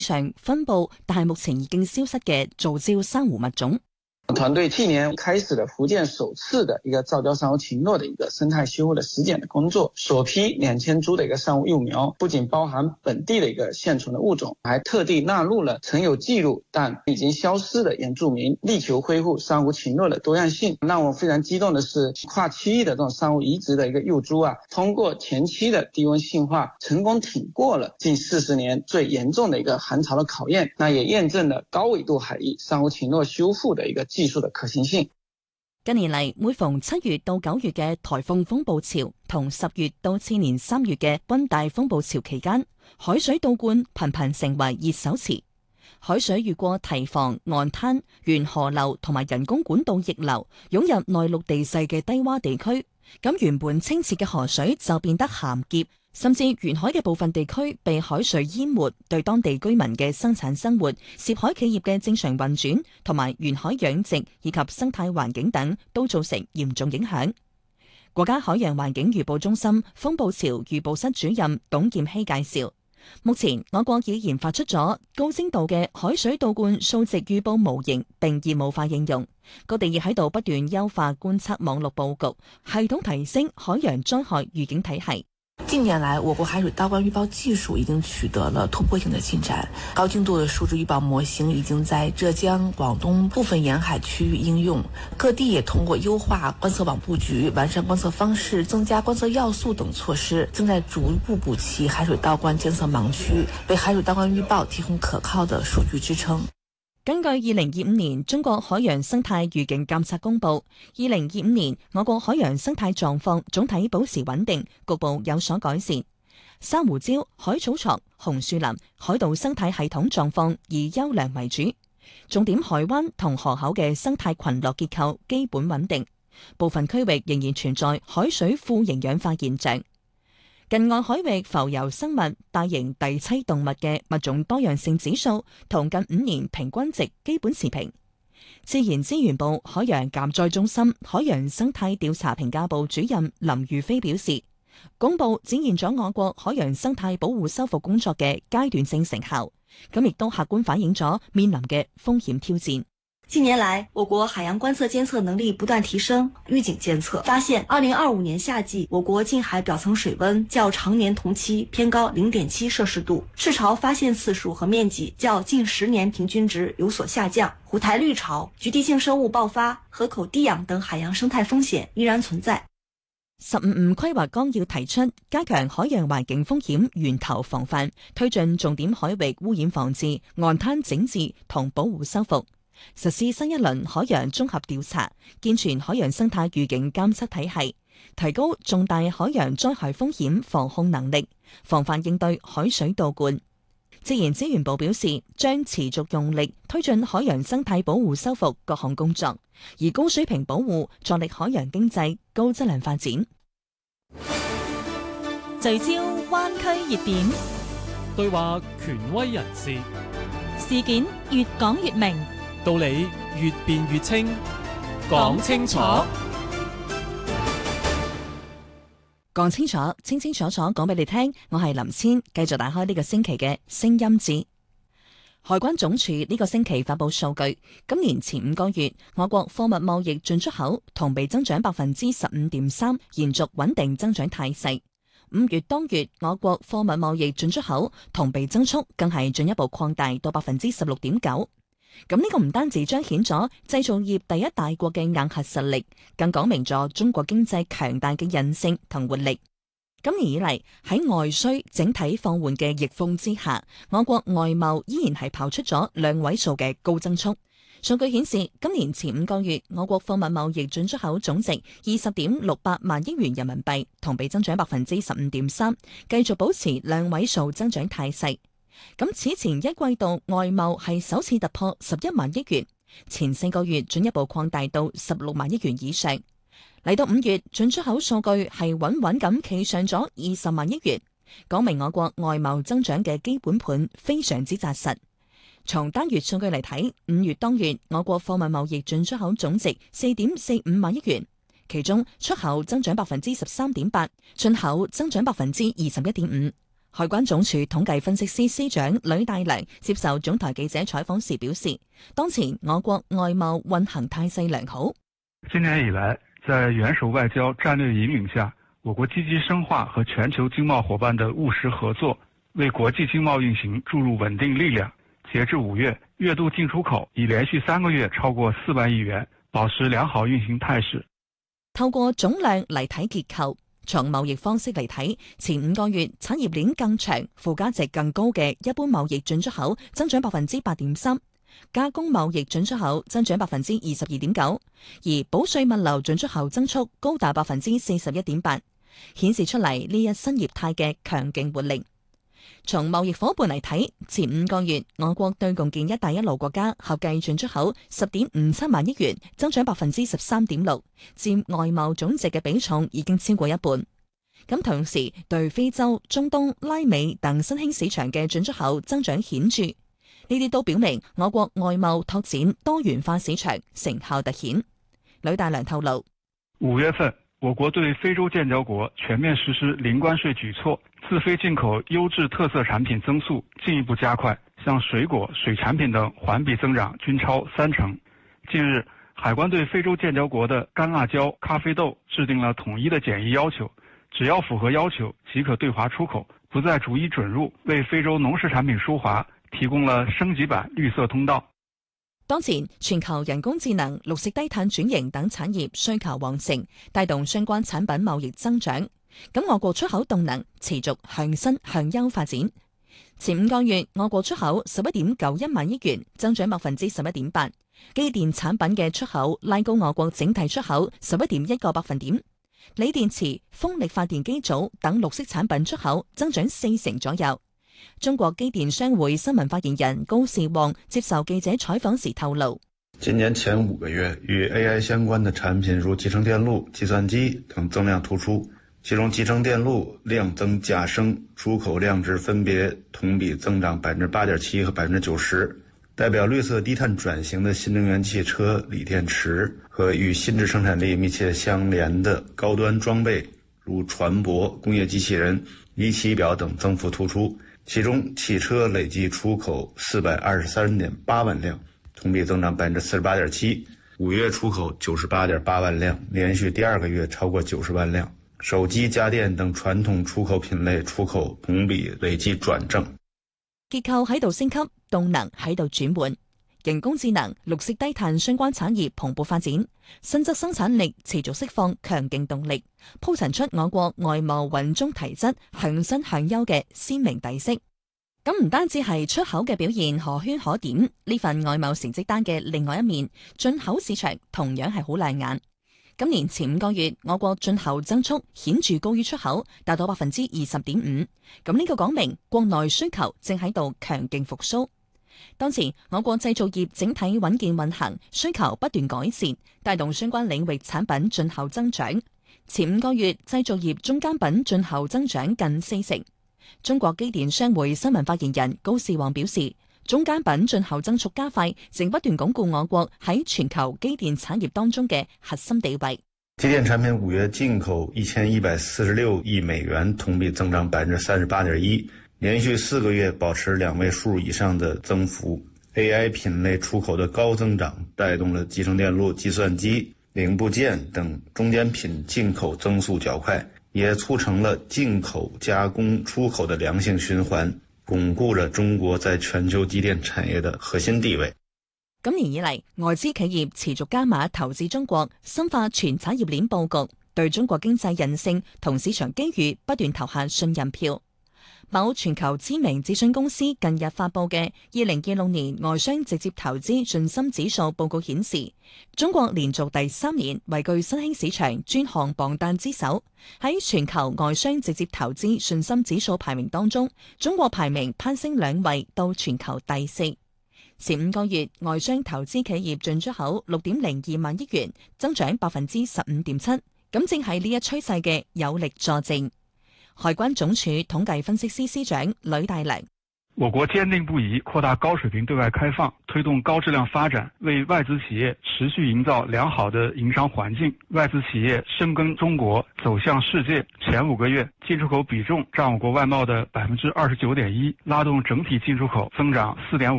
上分布但係目前已經消失嘅藻礁珊瑚物種。 团队去年开始了福建首次的一个造礁珊瑚群落的一个生态修复的实践的工作，首批2000株的一个珊瑚幼苗，不仅包含本地的一个现存的物种，还特地纳入了曾有记录但已经消失的原住民，力求恢复珊瑚群落的多样性。让我非常激动的是，跨区域的这种珊瑚移植的一个幼株啊，通过前期的低温性化，成功挺过了近40年最严重的一个寒潮的考验，那也驗證了高緯度海域珊瑚群落修復的一個技術的可行性。 近年嚟，每逢7月到9月嘅颱風風暴潮同10月到次年3月嘅溫帶風暴潮期間，海水倒灌頻頻成為熱手詞。海水越過堤防、岸灘、沿河流同埋人工管道逆流，湧入內陸地勢嘅低洼地區，咁原本清澈嘅河水就變得鹹澀，甚至沿海嘅部分地區被海水淹沒，對當地居民嘅生產生活、涉海企業嘅正常運轉同埋沿海養殖以及生態環境等都造成嚴重影響。國家海洋環境預報中心風暴潮預報室主任董劍希介紹，目前我國已研發出咗高精度嘅海水倒灌數值預報模型，並業務化應用。各地亦喺度不斷優化觀測網絡佈局，系統提升海洋災害預警體系。 近年來，我國海水倒灌預報技術已經取得了突破性的進展，高精度的數值預報模型已經在浙江、廣東部分沿海區域應用。各地也通過優化觀測網佈局、完善觀測方式、增加觀測要素等措施，正在逐步補齊海水倒灌監測盲區，為海水倒灌預報提供可靠的數據支撐。 根據2025年中國海洋生態預警監測公佈，2025年我國海洋生態狀況總體保持穩定，局部有所改善。珊瑚礁、海草床、紅樹林、海島生態系統狀況以優良為主，重點海灣同河口嘅生態群落結構基本穩定，部分區域仍然存在海水富營養化現象。近岸海域浮游生物、大型第棲動物嘅物種多樣性指數同近5年平均值基本持平。自然資源部海洋減災中心海洋生態調查評價部主任林宇飛表示，公佈展現咗我國海洋生態保護修復工作嘅階段性成效，咁亦都客觀反映咗面臨嘅風險挑戰。 近年來，我國海洋觀測監測能力不斷提升，預警監測發現，2025年夏季我國近海表層水溫較常年同期偏高0.7攝氏度，赤潮發現次數和面積較近10年平均值有所下降，虎台綠潮、局地性生物爆發、河口低氧等海洋生態風險依然存在。 15規劃綱要提出加強海洋環境風險源頭防範，推進重點海域污染防治、岸灘整治同保護修復。實施新一輪海洋綜合調查，健全海洋生態預警監測體系，提高重大海洋災害風險防控能力，防範應對海水倒灌。自然資源部表示，將持續用力推進海洋生態保護修復各項工作，以高水平保護助力海洋經濟高質量發展。 聚焦灣區熱點， 對話權威人士， 事件越講越明， 道理越辯越清，講清楚， 講清楚，清清楚楚講俾你聽。我係林千，繼續打開呢個星期嘅聲音誌。海關總署呢個星期發佈數據，今年前5個月，我國貨物貿易進出口同比增長15.3%，延續穩定增長態勢。5月當月，我國貨物貿易進出口同比增速更係進一步擴大到16.9%。咁呢個唔單止彰顯咗製造業第一大國嘅硬核實力，更講明咗中國經濟強大嘅韌性同活力。今年以嚟，喺外需整體放緩嘅逆風之下，我國外貿依然係跑出咗2位數嘅高增速。數據顯示，今年前5個月，我國貨物貿易進出口總值20.68萬億元人民幣，同比增長15.3%，繼續保持2位數增長態勢。咁此前一季度外貿係首次突破11萬億元，前4個月進一步擴大到16萬億元以上。嚟到5月，進出口數據係穩穩咁企上咗20萬億元，講明我國外貿增長嘅基本盤非常之紮實。從單月數據嚟睇，5月當月我國貨物貿易進出口總值4.45萬億元，其中出口增長13.8%，進口增長21.5%。 海關總署統計分析司司長呂大良接受總台記者採訪時表示，當前我國外貿運行態勢良好。 今年以來，在元首外交戰略引領下，我國積極深化和全球經貿夥伴的務實合作，為國際經貿運行注入穩定力量。截至5月，月度進出口已連續3個月超過4萬億元，保持良好運行態勢。 透過總量嚟睇結構，從貿易方式嚟睇，前5個月產業鏈更長、附加值更高嘅一般貿易進出口增長8.3%，加工貿易進出口增長22.9%，而保稅物流進出口增速高達41.8%，顯示出嚟呢一新業態嘅強勁活力。從貿易夥伴嚟睇，前5個月我國對共建一帶一路國家合計進出口10.57萬億元，增長13.6%，佔外貿總值嘅比重已經超過一半。咁同時對非洲、中東、拉美等新興市場嘅進出口增長顯著，呢啲都表明我國外貿拓展多元化市場成效突顯。呂大良透露 ，5月份我國對非洲建交國全面實施零關稅舉措，自非進口優質特色產品增速進一步加快，像水果、水產品等環比增長均超30%。近日，海關對非洲建交國的乾辣椒、咖啡豆制定了統一的檢疫要求，只要符合要求即可對華出口，不再逐一准入，為非洲農食產品輸華提供了升級版綠色通道。 當前全球人工智能、綠色低碳轉型等產業需求旺盛，帶動相關產品貿易增長。咁我國出口動能持續向新向優發展。前5個月我國出口11.91萬億元，增長11.8%。機電產品嘅出口拉高我國整體出口11.1個百分點。鋰電池、風力發電機組等綠色產品出口增長40%左右。中國機電商會新聞發言人高士旺接受記者採訪時透露， 今年前5個月與 AI 相關的產品如集成電路、計算機等增量突出，其中集成電路量增價升，出口量值分別同比增長8.7%和90%，代表綠色低碳轉型的新能源汽車、鋰電池和與新質生產力密切相連的高端裝備如船舶、工業機器人、儀器表等增幅突出。其中汽車累計出口423.8萬輛，同比增長48.7%。5月出口98.8萬輛，連續第2個月超過90萬輛。手機、家電等傳統出口品類出口同比累計轉正。 結構喺度升級，動能喺度轉換，人工智能、綠色低碳相關產業蓬勃發展，新質生產力持續釋放強勁動力，鋪陳出我國外貿穩中提質、向新向優嘅鮮明底色。咁唔單止係出口嘅表現可圈可點，呢份外貿成績單嘅另外一面，進口市場同樣係好亮眼。今年前5個月，我國進口增速顯著高於出口，達到20.5%。咁呢個講明國內需求正喺度強勁復甦。當前我國製造業整體穩健運行，需求不斷改善，帶動相關領域產品進口增長。前5個月製造業中間品進口增長近40%。中國機電商會新聞發言人高士旺表示，中間品進口增速加快，正不斷鞏固我國喺全球機電產業當中嘅核心地位。 機電產品5月進口1146億美元，同比增長38.1%，連續4個月保持2位數以上的增幅。AI 品類出口的高增長，帶動了集成電路、計算機、零部件等中間品進口增速較快，也促成了進口加工出口的良性循環，鞏固着中國在全球機電產業的核心地位。 今年以嚟，外資企業持續加碼投資中國，深化全產業鏈佈局，對中國經濟韌性同市場機遇不斷投下信任票。某全球知名諮詢公司近日發佈嘅2026年外商直接投資信心指數報告顯示，中國連續第3年位居新興市場專項榜單之首。喺全球外商直接投資信心指數排名當中，中國排名攀升2位到全球第4。前5個月外商投資企業進出口6.02萬億元，增長15.7%，咁正係呢一趨勢嘅有力佐證。海關總署統計分析司司長呂大良我国坚定不移扩大高水平对外开放，推动高质量发展，为外资企业持续营造良好的营商环境。外资企业深耕中国，走向世界。前5个月，进出口比重占我国外贸的29.1%，拉动整体进出口增长4.5%。